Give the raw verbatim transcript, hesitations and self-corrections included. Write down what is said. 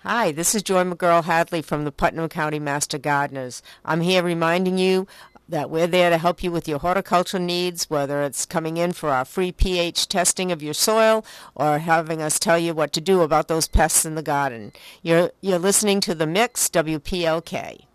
Hi, this is Joy McGurl Hadley from the Putnam County Master Gardeners. I'm here reminding you that we're there to help you with your horticultural needs, whether it's coming in for our free pH testing of your soil or having us tell you what to do about those pests in the garden. You're, you're listening to The Mix, W P L K.